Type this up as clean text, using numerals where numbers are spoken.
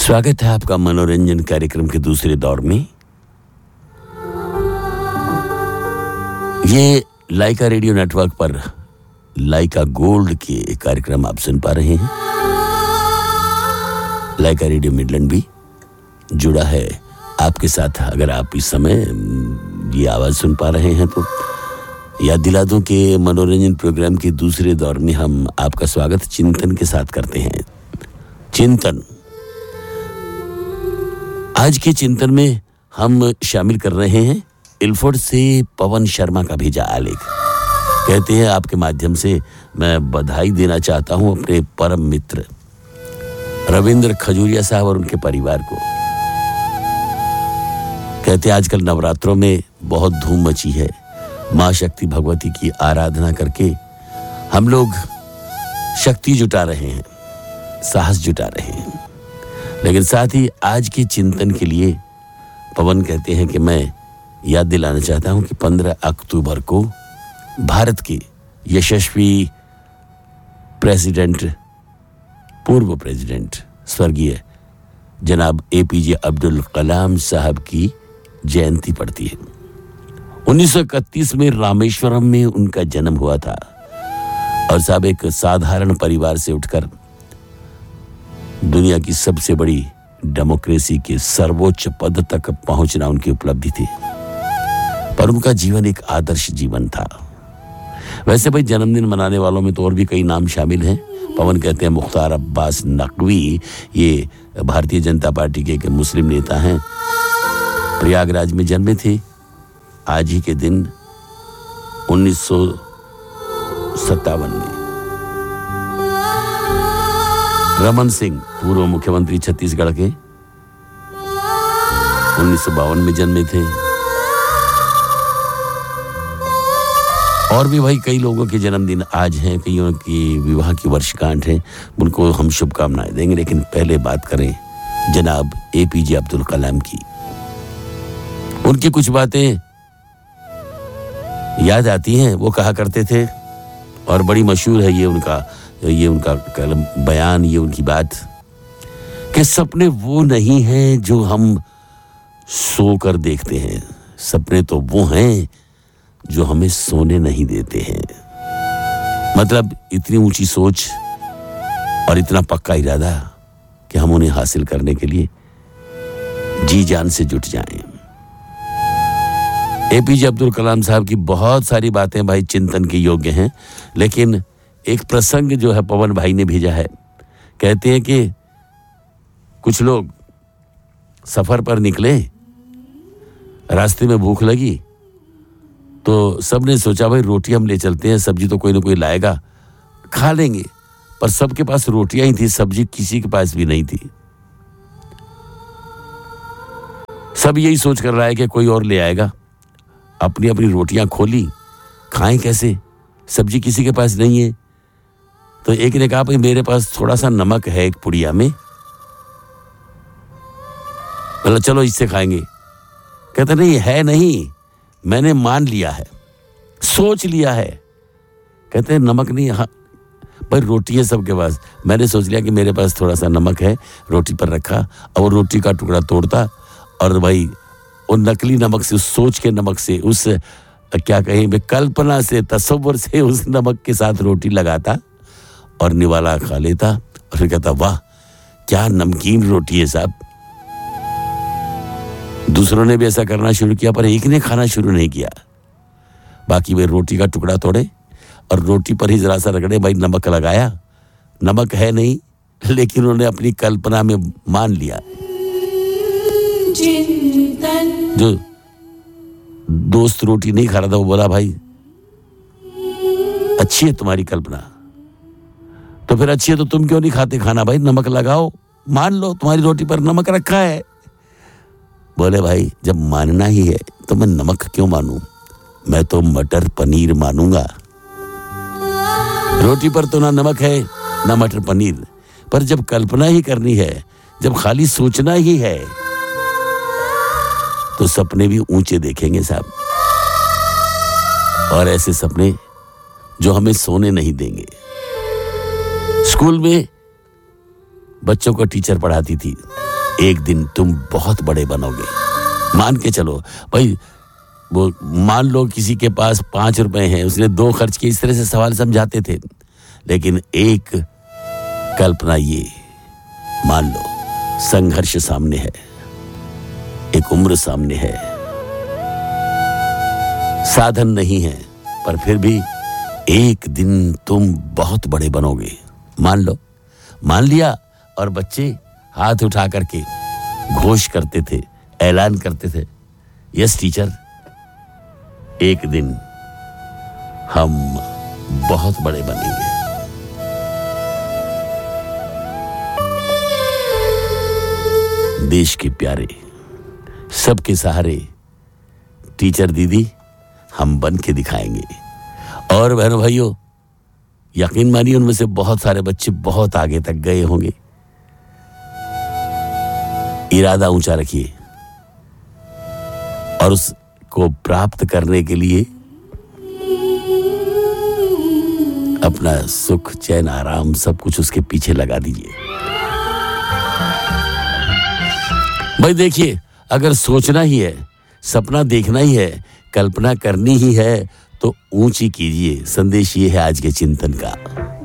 स्वागत है आपका मनोरंजन कार्यक्रम के दूसरे दौर में। ये लाइका रेडियो नेटवर्क पर लाइका गोल्ड के कार्यक्रम आप सुन पा रहे हैं। लाइका रेडियो मिडलैंड भी जुड़ा है आपके साथ। अगर आप इस समय ये आवाज सुन पा रहे हैं तो याद दिला दूं कि मनोरंजन प्रोग्राम के दूसरे दौर में हम आपका स्वागत चिंतन के साथ करते हैं। चिंतन, आज के चिंतन में हम शामिल कर रहे हैं इल्फोर्ड से पवन शर्मा का भेजा आलेख। कहते हैं आपके माध्यम से मैं बधाई देना चाहता हूं अपने परम मित्र रविंद्र खजूरिया साहब और उनके परिवार को। कहते हैं आजकल नवरात्रों में बहुत धूम मची है। मां शक्ति भगवती की आराधना करके हम लोग शक्ति जुटा रहे हैं, साहस जुटा रहे हैं। लेकिन साथ ही आज के चिंतन के लिए पवन कहते हैं कि मैं याद दिलाना चाहता हूं कि 15 अक्टूबर को भारत के यशस्वी प्रेसिडेंट, पूर्व प्रेसिडेंट स्वर्गीय जनाब एपीजे अब्दुल कलाम साहब की जयंती पड़ती है। 1931 में रामेश्वरम में उनका जन्म हुआ था और साहब एक साधारण परिवार से उठकर दुनिया की सबसे बड़ी डेमोक्रेसी के सर्वोच्च पद तक पहुंचना उनकी उपलब्धि थी। पर उनका जीवन एक आदर्श जीवन था। वैसे भाई जन्मदिन मनाने वालों में तो और भी कई नाम शामिल हैं। पवन कहते हैं मुख्तार अब्बास नकवी, ये भारतीय जनता पार्टी के एक मुस्लिम नेता हैं। प्रयागराज में जन्मे थे आज ही के दिन 1957 में। रमन सिंह पूर्व मुख्यमंत्री छत्तीसगढ़ के 1952 में जन्मे थे। और भी भाई कई लोगों के जन्मदिन आज हैं, कईयों की विवाह की वर्षगांठ है, उनको हम शुभकामनाएं देंगे। लेकिन पहले बात करें जनाब एपीजे अब्दुल कलाम की। उनकी कुछ बातें याद आती हैं। वो कहा करते थे और बड़ी मशहूर है ये उनका बयान, ये उनकी बात कि सपने वो नहीं हैं जो हम सोकर देखते हैं, सपने तो वो हैं जो हमें सोने नहीं देते हैं। मतलब इतनी ऊंची सोच और इतना पक्का इरादा कि हम उन्हें हासिल करने के लिए जी जान से जुट जाएं। एपीजे अब्दुल कलाम साहब की बहुत सारी बातें भाई चिंतन के योग्य हैं। लेकिन एक प्रसंग जो है पवन भाई ने भेजा है। कहते हैं कि कुछ लोग सफर पर निकले, रास्ते में भूख लगी तो सबने सोचा भाई रोटी हम ले चलते हैं, सब्जी तो कोई ना कोई लाएगा, खा लेंगे। पर सबके पास रोटियां ही थी, सब्जी किसी के पास भी नहीं थी। सब यही सोच कर रहा है कि कोई और ले आएगा। अपनी अपनी रोटियां खोली, खाएं कैसे, सब्जी किसी के पास नहीं है। तो एक ने कहा भाई मेरे पास थोड़ा सा नमक है एक पुड़िया में, मतलब चलो इससे खाएंगे। कहते नहीं है, नहीं, मैंने मान लिया है, सोच लिया है। कहते हैं नमक नहीं, हाँ भाई रोटी है सबके पास, मैंने सोच लिया कि मेरे पास थोड़ा सा नमक है, रोटी पर रखा और वो रोटी का टुकड़ा तोड़ता और भाई उन नकली नमक से, उस सोच के नमक से, उस क्या कहें कल्पना से, तसव्वुर से उस नमक के साथ रोटी लगाता और निवाला खा लेता और फिर कहता वाह क्या नमकीन रोटी है साहब। दूसरों ने भी ऐसा करना शुरू किया पर एक ने खाना शुरू नहीं किया। बाकी वे रोटी का टुकड़ा तोड़े और रोटी पर ही जरा सा रगड़े, भाई नमक लगाया, नमक है नहीं, लेकिन उन्होंने अपनी कल्पना में मान लिया। जो दोस्त रोटी नहीं खा रहा था वो बोला भाई अच्छी है तुम्हारी कल्पना, तो फिर अच्छी है तो तुम क्यों नहीं खाते खाना, भाई नमक लगाओ, मान लो तुम्हारी रोटी पर नमक रखा है। बोले भाई जब मानना ही है तो मैं नमक क्यों मानूं, मैं तो मटर पनीर मानूंगा। रोटी पर तो ना नमक है ना मटर पनीर, पर जब कल्पना ही करनी है, जब खाली सोचना ही है तो सपने भी ऊंचे देखेंगे साहब। और ऐसे सपने जो हमें सोने नहीं देंगे। स्कूल में बच्चों को टीचर पढ़ाती थी, एक दिन तुम बहुत बड़े बनोगे। मान के चलो भाई, वो मान लो किसी के पास 5 रुपए हैं, उसने 2 खर्च किए, इस तरह से सवाल समझाते थे। लेकिन एक कल्पना ये मान लो, संघर्ष सामने है, एक उम्र सामने है, साधन नहीं है, पर फिर भी एक दिन तुम बहुत बड़े बनोगे। मान लो, मान लिया, और बच्चे हाथ उठा करके घोष करते थे, ऐलान करते थे, यस टीचर, एक दिन हम बहुत बड़े बनेंगे। देश के प्यारे, सबके सहारे टीचर दीदी हम बन के दिखाएंगे। और बहनों भाइयों, यकीन मानिए उनमें से बहुत सारे बच्चे बहुत आगे तक गए होंगे। इरादा ऊंचा रखिए और उसको प्राप्त करने के लिए अपना सुख, चैन, आराम सब कुछ उसके पीछे लगा दीजिए। भाई देखिए, अगर सोचना ही है, सपना देखना ही है, कल्पना करनी ही है, तो ऊंची कीजिए। संदेश ये है आज के चिंतन का।